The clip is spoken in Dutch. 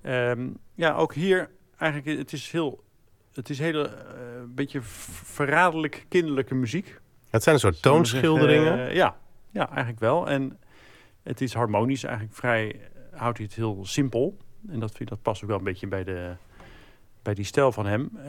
Ook hier eigenlijk, het is hele beetje verraderlijk kinderlijke muziek. Het zijn een soort toonschilderingen. Ja, eigenlijk wel. En het is harmonisch, eigenlijk houdt hij het heel simpel. En dat past ook wel een beetje bij die stijl van hem.